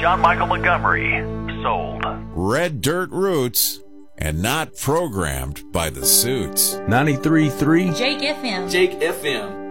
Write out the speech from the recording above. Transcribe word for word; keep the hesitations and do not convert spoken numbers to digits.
John Michael Montgomery. Sold. Red Dirt Roots, and not programmed by the suits. ninety-three point three Jake F M. Jake F M.